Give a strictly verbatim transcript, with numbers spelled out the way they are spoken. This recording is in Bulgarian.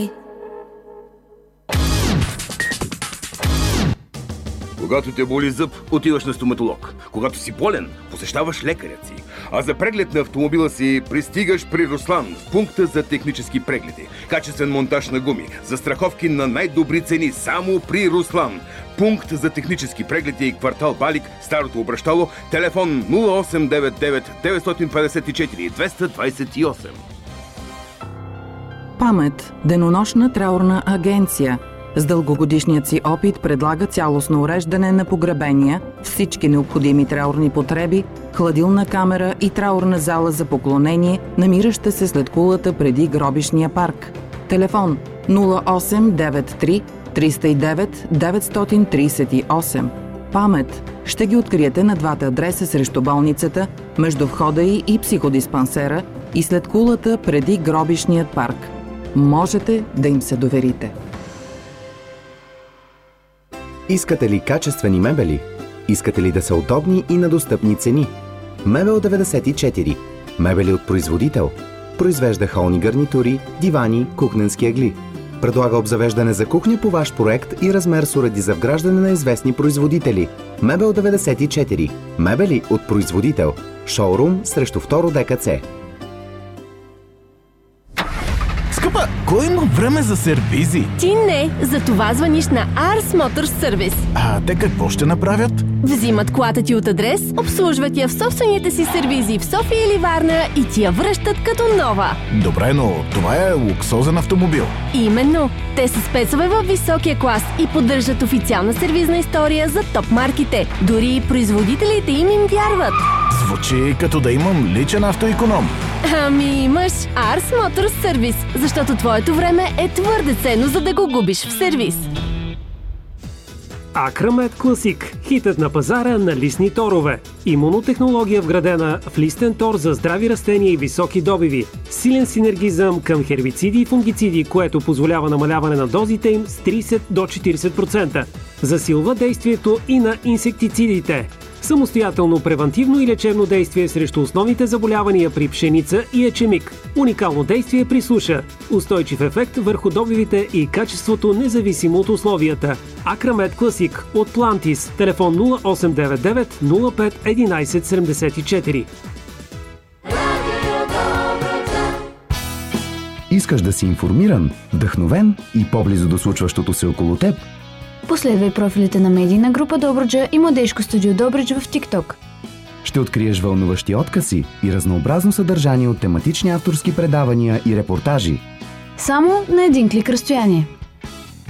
Бай! Когато те боли зъб, отиваш на стоматолог. Когато си болен, посещаваш лекарят си. А за преглед на автомобила си пристигаш при Руслан, в пункта за технически прегледи. Качествен монтаж на гуми, застраховки на най-добри цени само при Руслан. Пункт за технически прегледи, квартал Балик, Старото обращало, телефон нула осем девет девет девет пет четири две две осем. Памет – денонощна траурна агенция. С дългогодишният си опит предлага цялостно уреждане на погребения, всички необходими траурни потреби, хладилна камера и траурна зала за поклонение, намираща се след кулата преди гробишния парк. Телефон нула осем девет три триста и девет деветстотин тридесет и осем. Памет ще ги откриете на двата адреса срещу болницата, между входа й и психодиспансера и след кулата преди гробишният парк. Можете да им се доверите. Искате ли качествени мебели? Искате ли да са удобни и на достъпни цени? Мебел деветдесет и четири. Мебели от производител. Произвежда холни гарнитури, дивани, кухненски ъгли. Предлага обзавеждане за кухня по ваш проект и размер с уреди за вграждане на известни производители. Мебел деветдесет и четири. Мебели от производител. Шоурум срещу второ ДКЦ. Скъпа, кой има време за сервизи? Ти не, за това звъниш на Ars Motor Service. А те какво ще направят? Взимат колата ти от адрес, обслужват я в собствените си сервизи в София или Варна и ти я връщат като нова. Добре, но това е луксозен автомобил. Именно. Те са спецове във високия клас и поддържат официална сервизна история за топ марките. Дори и производителите им им вярват. Звучи като да имам личен автоиконом. Ами имаш Ars Motor Service, защото твоето време е твърде ценно, за да го губиш в сервиз. Акрамед Класик – хитът на пазара на листни торове. Имунотехнология вградена в листен тор за здрави растения и високи добиви. Силен синергизъм към хербициди и фунгициди, което позволява намаляване на дозите им с тридесет до четиридесет процента. Засилва действието и на инсектицидите. Самостоятелно превантивно и лечебно действие срещу основните заболявания при пшеница и ечемик. Уникално действие при суша. Устойчив ефект върху добивите и качеството независимо от условията. Акрамед Класик от Плантис. Телефон нула осем девет девет нула пет единайсет седемдесет и четири. Искаш да си информиран, вдъхновен и по-близо до случващото се около теб? Последвай профилите на медийна група Добруджа и Младежко студио Добрич в TikTok. Ще откриеш вълнуващи откази и разнообразно съдържание от тематични авторски предавания и репортажи. Само на един клик разстояние.